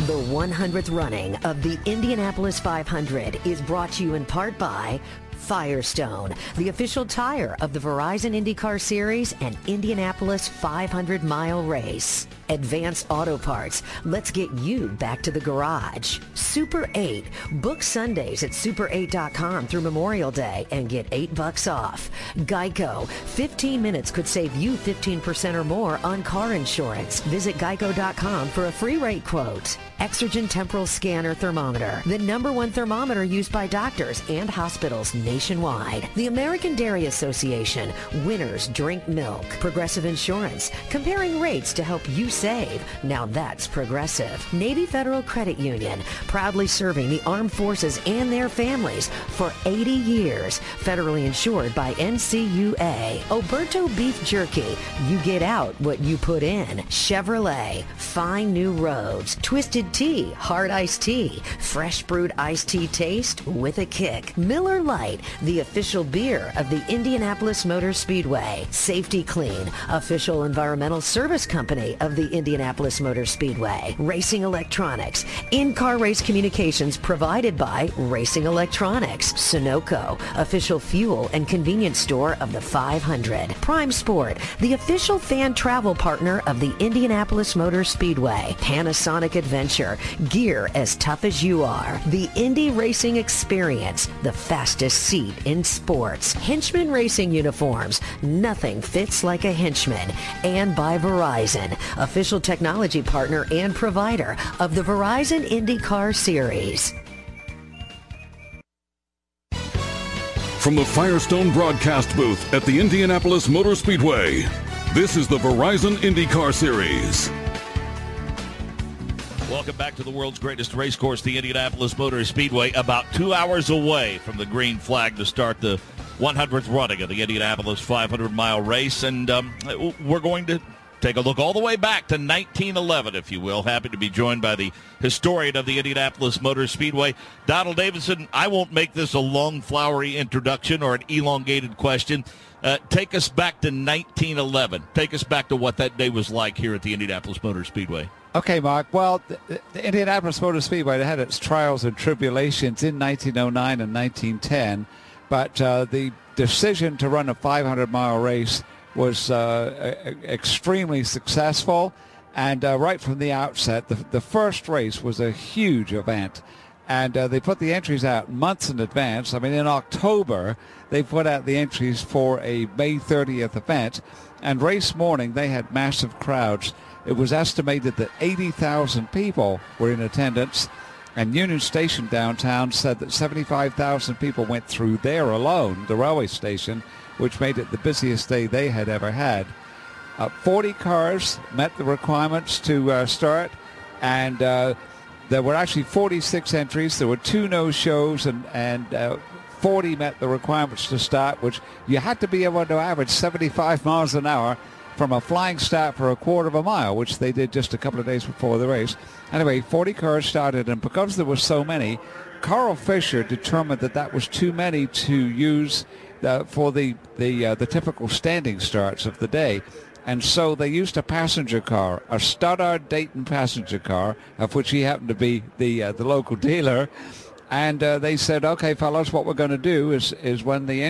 The 100th running of the Indianapolis 500 is brought to you in part by Firestone, the official tire of the Verizon IndyCar Series and Indianapolis 500-mile race. Advanced Auto Parts, let's get you back to the garage. Super 8, book Sundays at super8.com through Memorial Day and get $8 off. Geico, 15 minutes could save you 15% or more on car insurance. Visit geico.com for a free rate quote. Exergen Temporal Scanner Thermometer, the #1 thermometer used by doctors and hospitals nationwide. The American Dairy Association, winners drink milk. Progressive Insurance, comparing rates to help you save. Now that's progressive. Navy Federal Credit Union, proudly serving the armed forces and their families for 80 years. Federally insured by NCUA. Oberto Beef Jerky, you get out what you put in. Chevrolet, find new roads. Twisted Tea, hard iced tea. Fresh brewed iced tea taste with a kick. Miller Lite, the official beer of the Indianapolis Motor Speedway. Safety Clean, official environmental service company of the Indianapolis Motor Speedway. Racing Electronics, in-car race communications provided by Racing Electronics. Sunoco, official fuel and convenience store of the 500. Prime Sport, the official fan travel partner of the Indianapolis Motor Speedway. Panasonic Adventure, gear as tough as you are. The Indy Racing Experience, the fastest seat in sports. Henchman Racing Uniforms, nothing fits like a henchman. And by Verizon, official technology partner and provider of the Verizon IndyCar Series. From the Firestone broadcast booth at the Indianapolis Motor Speedway, this is the Verizon IndyCar Series. Welcome back to the world's greatest race course, the Indianapolis Motor Speedway, about 2 hours away from the green flag to start the 100th running of the Indianapolis 500-mile race. And we're going to take a look all the way back to 1911, if you will. Happy to be joined by the historian of the Indianapolis Motor Speedway, Donald Davidson. I won't make this a long, flowery introduction or an elongated question. Take us back to 1911. Take us back to what that day was like here at the Indianapolis Motor Speedway. Okay, Mark. Well, the Indianapolis Motor Speedway had its trials and tribulations in 1909 and 1910, but the decision to run a 500-mile race was extremely successful. And right from the outset, the first race was a huge event. And they put the entries out months in advance. I mean, in October, they put out the entries for a May 30th event. And race morning, they had massive crowds. It was estimated that 80,000 people were in attendance. And Union Station downtown said that 75,000 people went through there alone, the railway station, which made it the busiest day they had ever had. 40 cars met the requirements to start. And there were actually 46 entries. There were 2 no-shows, and 40 met the requirements to start, which you had to be able to average 75 miles an hour from a flying start for a quarter of a mile, which they did just a couple of days before the race. Anyway, 40 cars started, and because there were so many, Carl Fisher determined that that was too many to use for the typical standing starts of the day. And so they used a passenger car, a Stoddard Dayton passenger car, of which he happened to be the local dealer. And they said, okay, fellas, what we're going to do is when the